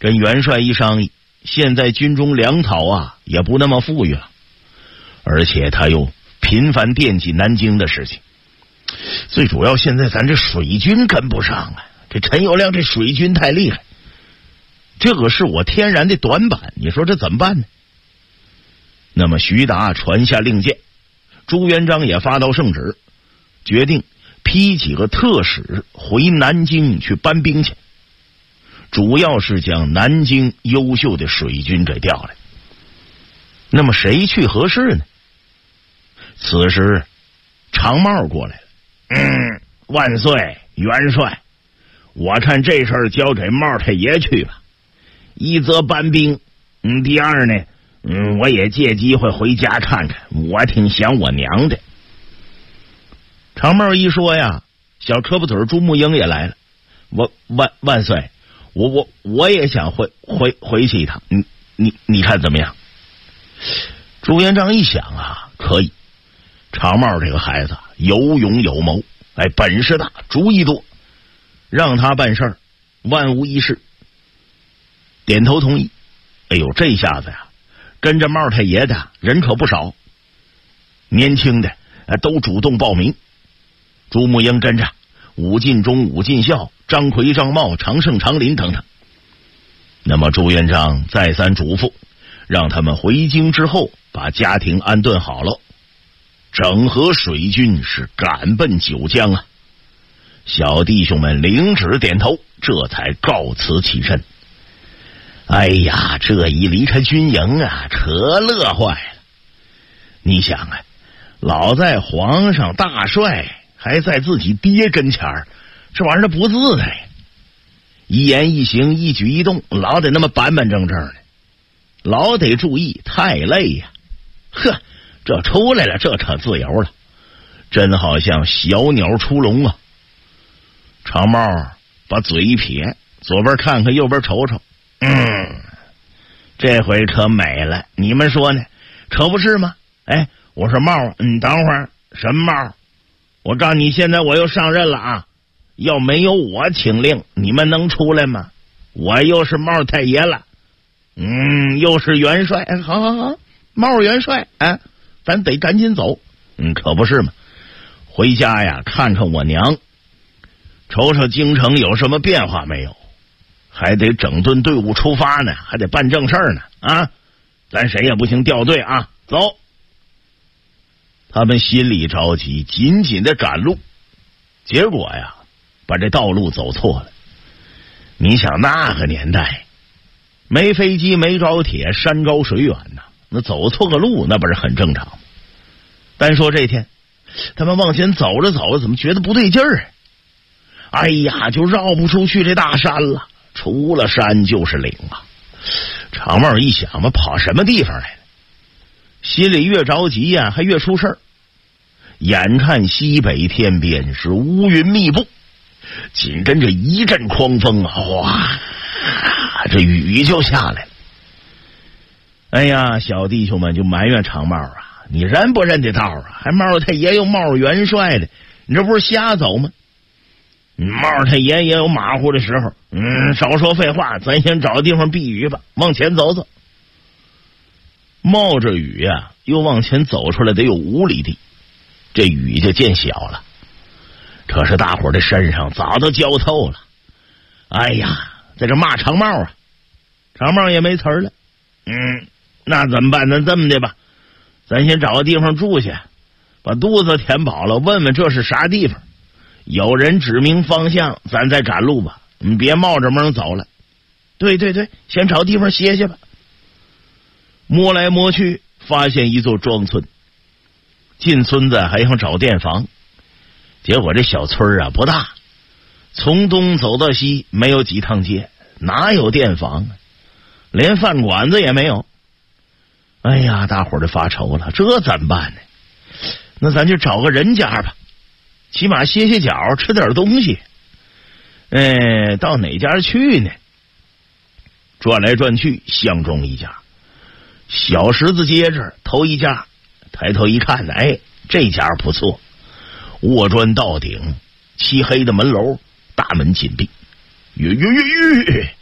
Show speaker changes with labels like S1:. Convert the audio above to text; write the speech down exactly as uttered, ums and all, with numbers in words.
S1: 跟元帅一商议，现在军中粮草啊也不那么富裕了，而且他又频繁惦记南京的事情。最主要现在咱这水军跟不上啊，这陈友谅这水军太厉害，这个是我天然的短板，你说这怎么办呢？那么徐达传下令箭，朱元璋也发到圣旨，决定批几个特使回南京去搬兵去，主要是将南京优秀的水军给调来。那么谁去合适呢？此时常茂过来了。嗯，万岁元帅，我看这事儿交给茂太爷去吧。一则搬兵，嗯，第二呢，嗯，我也借机会回家看看，我挺想我娘的。常茂一说呀，小胳膊腿朱木英也来了。我万万岁，我我我也想回回回去一趟，你你你看怎么样？朱元璋一想啊，可以。常茂这个孩子有勇有谋，哎，本事大，主意多，让他办事儿，万无一失。点头同意。哎呦，这下子呀，跟着茂太爷的人可不少，年轻的都主动报名。朱木英跟着，武进忠、武进孝、张奎、张茂、常胜、常林等等。那么朱元璋再三嘱咐，让他们回京之后把家庭安顿好了，整合水军是赶奔九江啊！小弟兄们领旨点头，这才告辞起身。哎呀，这一离开军营啊，可乐坏了。你想啊，老在皇上大帅，还在自己爹跟前儿，这玩意儿不自在呀。一言一行一举一动，老得那么板板正正的，老得注意，太累呀。呵，这出来了，这可自由了，真好像小鸟出笼啊。常茂把嘴一撇，左边看看，右边瞅瞅，嗯，这回可美了，你们说呢？可不是吗？哎，我说茂，你等会儿，什么茂？我告诉你，现在我又上任了啊！要没有我请令，你们能出来吗？我又是茂太爷了，嗯，又是元帅，哎，好好好，茂元帅，哎，咱得赶紧走，嗯，可不是嘛。回家呀，看看我娘，瞅瞅京城有什么变化没有，还得整顿队伍出发呢，还得办正事呢啊！咱谁也不行掉队啊！走。他们心里着急，紧紧的赶路，结果呀，把这道路走错了。你想那个年代，没飞机没高铁，山高水远呐，那走错个路那不是很正常吗？单说这天，他们往前走着走着，怎么觉得不对劲儿？哎呀，就绕不出去这大山了，除了山就是岭啊！常茂一想嘛，跑什么地方来了？心里越着急呀、啊，还越出事儿。眼看西北天边是乌云密布，紧跟着一阵狂风啊，哗，这雨就下来了。哎呀，小弟兄们就埋怨常茂啊，你认不认得道啊？还茂太爷有茂元帅的，你这不是瞎走吗？茂太爷也有马虎的时候，嗯，少说废话，咱先找地方避雨吧，往前走走。冒着雨呀、啊，又往前走出来得有五里地，这雨就见小了。可是大伙儿的身上早都浇透了。哎呀，在这骂常茂啊，常茂也没词儿了。嗯，那怎么办？咱这么的吧，咱先找个地方住下，把肚子填饱了，问问这是啥地方。有人指明方向，咱再赶路吧。你别冒着蒙走了。对对对，先找地方歇歇吧。摸来摸去，发现一座庄村。进村子还想找店房，结果这小村啊不大，从东走到西没有几趟街，哪有店房啊？连饭馆子也没有。哎呀，大伙儿就发愁了，这怎么办呢？那咱就找个人家吧，起码歇歇脚，吃点东西。哎，到哪家去呢？转来转去，相中一家小十字街这儿头一家，抬头一看，哎，这家不错，卧砖到顶，漆黑的门楼，大门紧闭。吁吁吁吁，